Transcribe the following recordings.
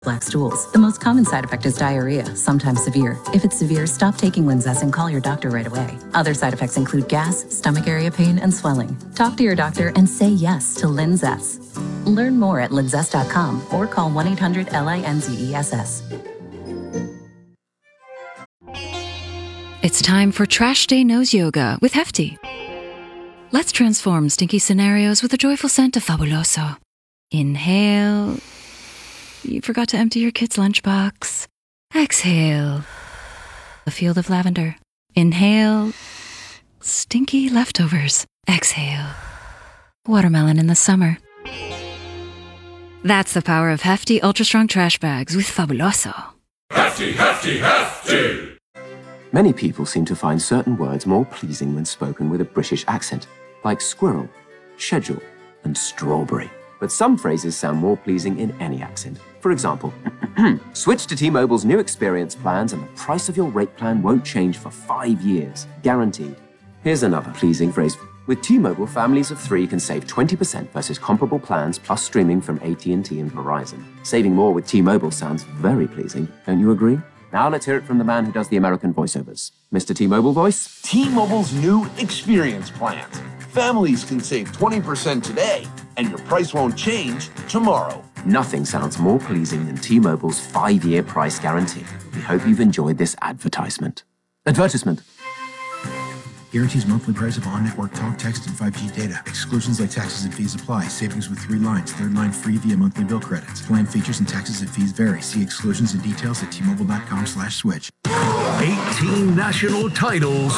black stools. The most common side effect is diarrhea, sometimes severe. If it's severe, stop taking Linzess and call your doctor right away. Other side effects include gas, stomach area pain, and swelling. Talk to your doctor and say yes to Linzess. Learn more at linzess.com or call 1-800-LINZESS. It's time for Trash Day Nose Yoga with Hefty. Let's transform stinky scenarios with a joyful scent of Fabuloso. Inhale. You forgot to empty your kid's lunchbox. Exhale. A field of lavender. Inhale. Stinky leftovers. Exhale. Watermelon in the summer. That's the power of Hefty Ultra Strong Trash Bags with Fabuloso. Hefty, Hefty, Hefty! Many people seem to find certain words more pleasing when spoken with a British accent, like squirrel, schedule, and strawberry. But some phrases sound more pleasing in any accent. For example, switch to T-Mobile's new experience plans and the price of your rate plan won't change for 5 years, guaranteed. Here's another pleasing phrase. With T-Mobile, families of 3 can save 20% versus comparable plans plus streaming from AT&T and Verizon. Saving more with T-Mobile sounds very pleasing, don't you agree? Now let's hear it from the man who does the American voiceovers. Mr. T-Mobile voice? T-Mobile's new experience plans. Families can save 20% today, and your price won't change tomorrow. Nothing sounds more pleasing than T-Mobile's 5-year price guarantee. We hope you've enjoyed this advertisement. Advertisement. Guarantees monthly price of on-network talk, text, and 5G data. Exclusions like taxes and fees apply. Savings with 3 lines. 3rd line free via monthly bill credits. Plan features and taxes and fees vary. See exclusions and details at T-Mobile.com/switch. 18 national titles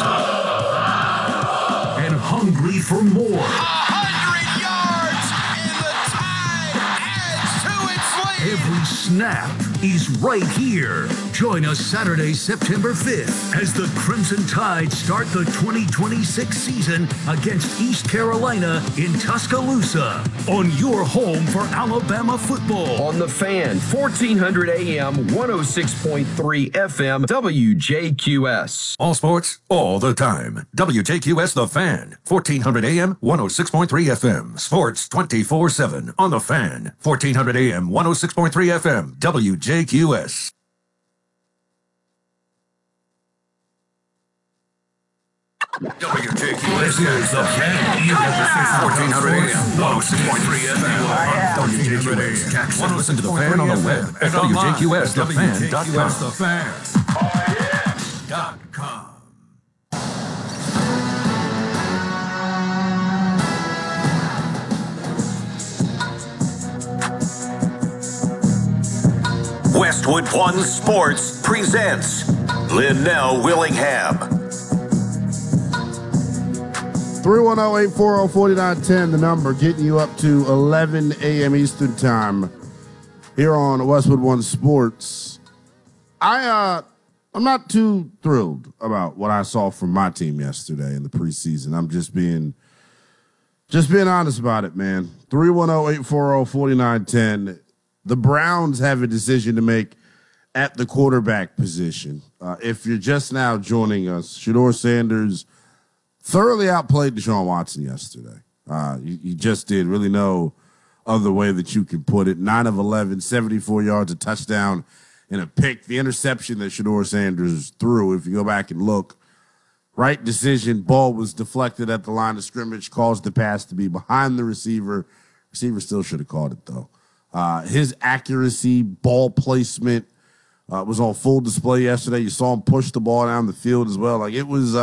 and hungry for more. 100 yards and the tide adds to its lead. Every snap is right here. Join us Saturday, September 5th as the Crimson Tide start the 2026 season against East Carolina in Tuscaloosa on your home for Alabama football. On The Fan, 1400 AM, 106.3 FM, WJQS. All sports, all the time. WJQS The Fan, 1400 AM, 106.3 FM. Sports 24/7 on The Fan, 1400 AM, 106.3 FM, WJQS. WJQS is The Fan, 1400 AM, 106.3 FM. WJQS. Jackson. Listen to The Fan on the web at WJQSTheFan.com. Westwood One Sports presents Linnell Willingham. 310-840-4910, the number, getting you up to 11 a.m. Eastern Time here on Westwood One Sports. I'm not too thrilled about what I saw from my team yesterday in the preseason. I'm just being honest about it, man. 310-840-4910. The Browns have a decision to make at the quarterback position. If you're just now joining us, Shedeur Sanders thoroughly outplayed Deshaun Watson yesterday. You just did. Really no other way that you can put it. 9 of 11, 74 yards, a touchdown, and a pick. The interception that Shedeur Sanders threw, if you go back and look, right decision, ball was deflected at the line of scrimmage, caused the pass to be behind the receiver. Receiver still should have caught it, though. His accuracy, ball placement was on full display yesterday. You saw him push the ball down the field as well. Like it was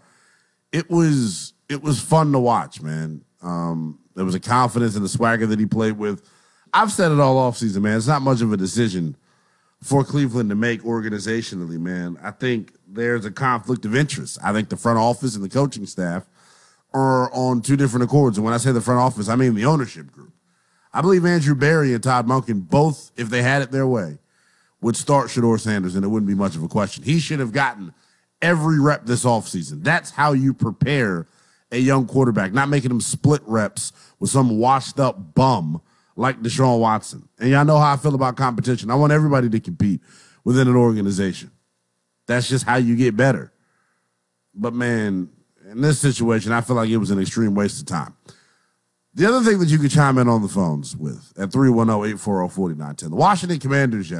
fun to watch, man. There was a confidence and a swagger that he played with. I've said it all offseason, man. It's not much of a decision for Cleveland to make organizationally, man. I think there's a conflict of interest. I think the front office and the coaching staff are on two different accords. And when I say the front office, I mean the ownership group. I believe Andrew Berry and Todd Monken both, if they had it their way, would start Shedeur Sanders, and it wouldn't be much of a question. He should have gotten every rep this offseason. That's how you prepare a young quarterback, not making him split reps with some washed-up bum like Deshaun Watson. And y'all know how I feel about competition. I want everybody to compete within an organization. That's just how you get better. But, man, in this situation, I feel like it was an extreme waste of time. The other thing that you can chime in on the phones with at 310-840-4910. The Washington Commanders